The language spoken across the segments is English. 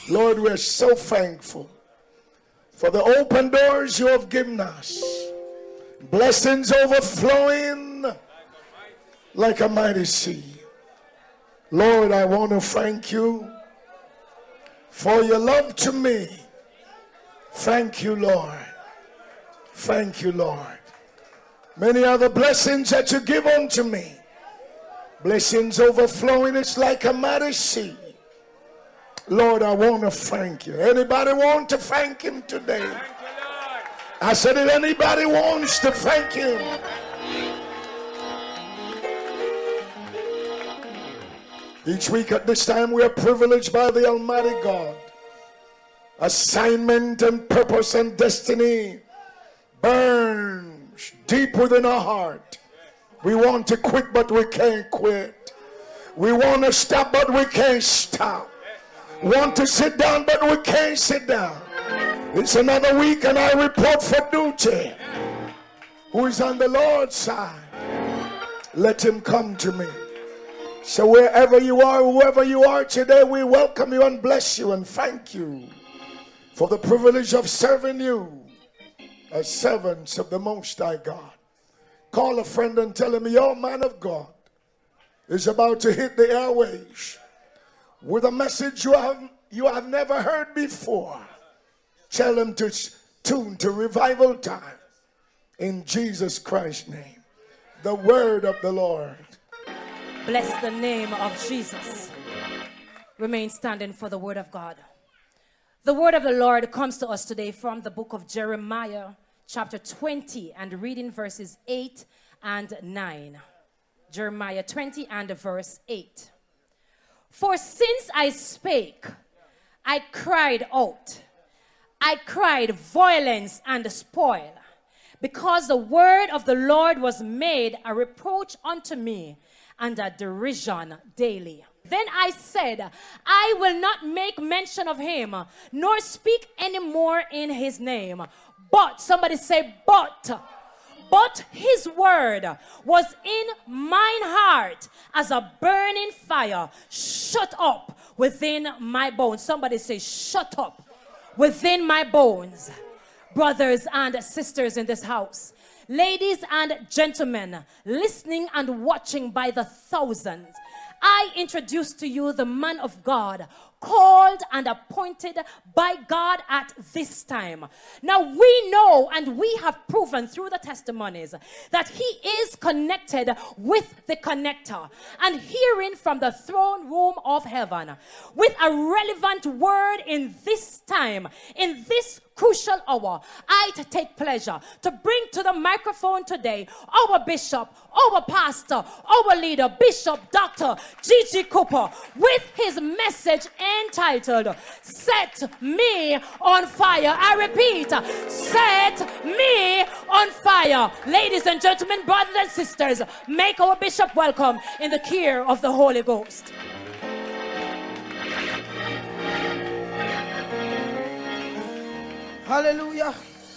Lord, we're so thankful for the open doors you have given us. Blessings overflowing like a mighty sea. Lord, I want to thank you for your love to me. Thank you, Lord. Thank you, Lord. Many other blessings that you give unto me. Blessings overflowing, it's like a mighty sea. Lord, I want to thank you. Anybody want to thank him today? Thank you, Lord. I said, if anybody wants to thank him. Each week at this time, we are privileged by the Almighty God. Assignment and purpose and destiny burns deep within our heart. We want to quit, but we can't quit. We want to stop, but we can't stop. Want to sit down, but we can't sit down. It's another week and I report for duty. Who is on the Lord's side? Let him come to me. So wherever you are, whoever you are today, we welcome you and bless you and thank you for the privilege of serving you as servants of the Most High God. Call a friend and tell him your man of God is about to hit the airways with a message you have never heard before. Tell him to tune to revival time in Jesus Christ's name. The word of the Lord. Bless the name of Jesus. Remain standing for the word of God. The word of the Lord comes to us today from the book of Jeremiah, chapter 20, and reading verses 8 and 9. Jeremiah 20 and verse 8. For since I spake, I cried out. I cried violence and spoil, because the word of the Lord was made a reproach unto me and a derision daily. Then I said, I will not make mention of him, nor speak any more in his name. But, somebody say, but his word was in mine heart as a burning fire, shut up within my bones. Somebody say, shut up within my bones. Brothers and sisters in this house, ladies and gentlemen, listening and watching by the thousands, I introduce to you the man of God, called and appointed by God at this time. Now we know and we have proven through the testimonies that he is connected with the connector and hearing from the throne room of heaven with a relevant word in this time, in this crucial hour. I take pleasure to bring to the microphone today our bishop, our pastor, our leader, Bishop Dr. G.G. Cooper, with his message entitled, Set Me on Fire. I repeat, Set Me on Fire. Ladies and gentlemen, brothers and sisters, make our bishop welcome in the care of the Holy Ghost. Hallelujah.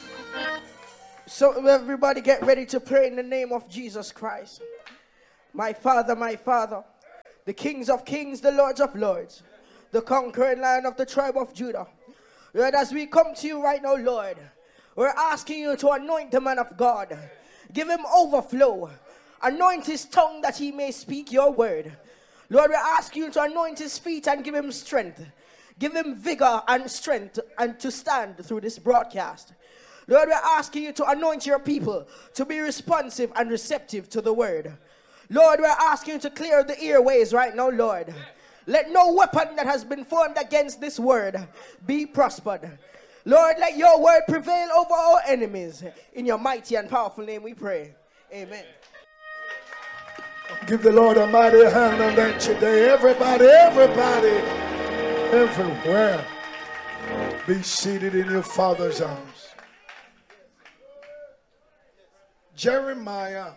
So everybody get ready to pray in the name of Jesus Christ. My Father, the kings of kings, the lords of lords, the conquering lion of the tribe of Judah. Lord, as we come to you right now, Lord, we're asking you to anoint the man of God. Give him overflow. Anoint his tongue that he may speak your word. Lord, we're asking you to anoint his feet and give him strength. Give him vigor and strength and to stand through this broadcast. Lord, we're asking you to anoint your people to be responsive and receptive to the word. Lord, we're asking you to clear the airways right now, Lord. Let no weapon that has been formed against this word be prospered. Lord, let your word prevail over our enemies. In your mighty and powerful name we pray. Amen. Give the Lord a mighty hand on that today. Everybody, everywhere. Be seated in your Father's arms. Jeremiah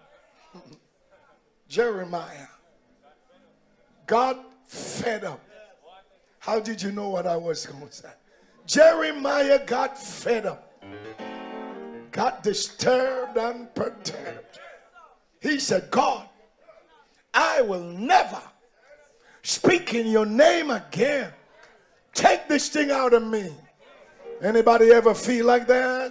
got fed up. How did you know what I was going to say? Jeremiah got fed up, got disturbed and perturbed. He said, God, I will never speak in your name again. Take this thing out of me. Anybody ever feel like that?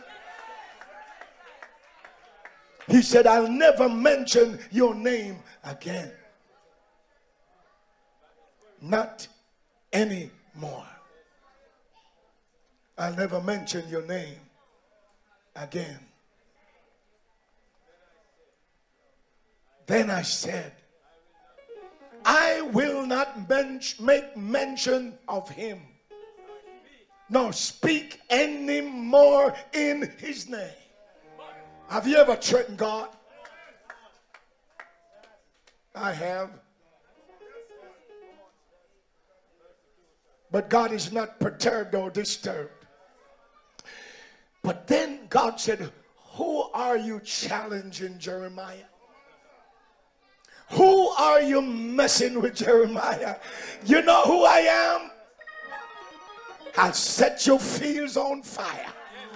He said, I'll never mention your name again. Not anymore. I'll never mention your name again. Then I said, I will not make mention of him, nor speak any more in his name. Have you ever threatened God? I have. But God is not perturbed or disturbed. But then God said, who are you challenging, Jeremiah? Who are you messing with, Jeremiah? You know who I am? I'll set your fields on fire.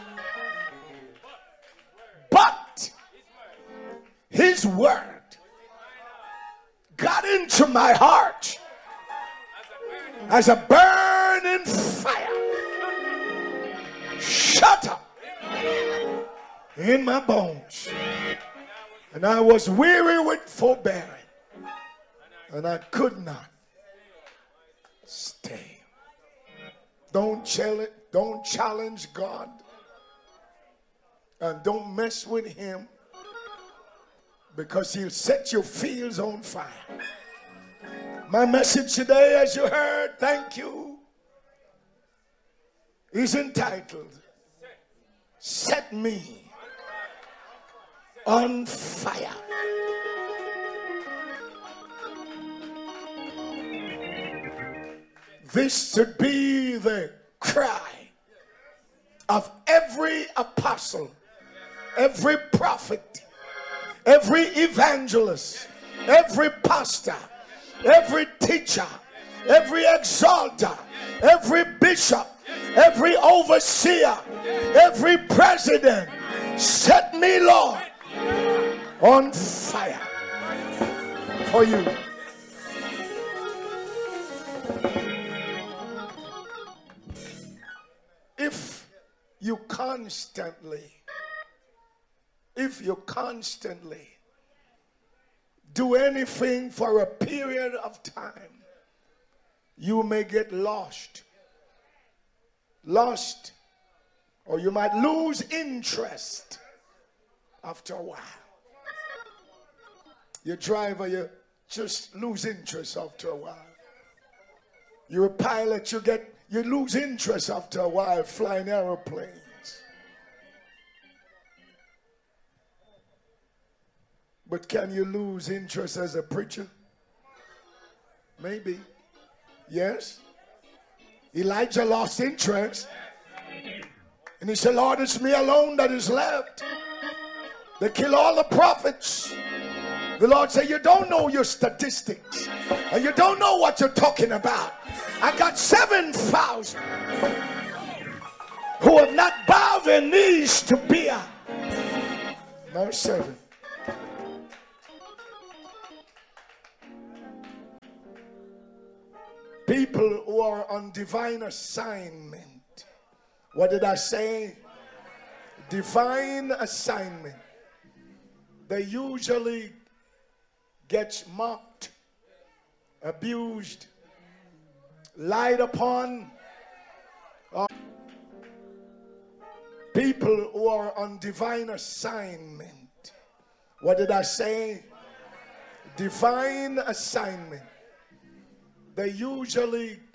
But his word got into my heart as a burning fire. Shut up in my bones. And I was weary with forbearing. And I could not stay. Don't challenge God. And don't mess with him. Because he'll set your fields on fire. My message today, as you heard, thank you, is entitled, Set Me on Fire. This should be the cry of every apostle, every prophet, every evangelist, every pastor, every teacher, every exalter, every bishop, every overseer, every president. Set me, Lord, on fire for you. If you constantly do anything for a period of time, you may get lost, or you might lose interest after a while. Your driver, you just lose interest after a while. You're a pilot, you lose interest after a while flying airplanes. But can you lose interest as a preacher? Maybe. Yes. Elijah lost interest. And he said, Lord, it's me alone that is left. They kill all the prophets. The Lord said, you don't know your statistics. And you don't know what you're talking about. I got 7,000 who have not bowed their knees to Baal. No, 7. People who are on divine assignment. What did I say? Divine assignment. They usually get mocked, abused, lied upon. People who are on divine assignment. What did I say? Divine assignment. They usually